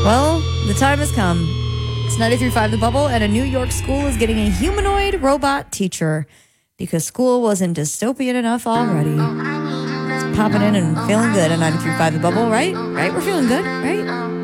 Well, the time has come. It's 93.5 The Bubble, and a New York school is getting a humanoid robot teacher because school wasn't dystopian enough already. It's popping in and feeling good on 93.5 The Bubble, right? Right? We're feeling good, right?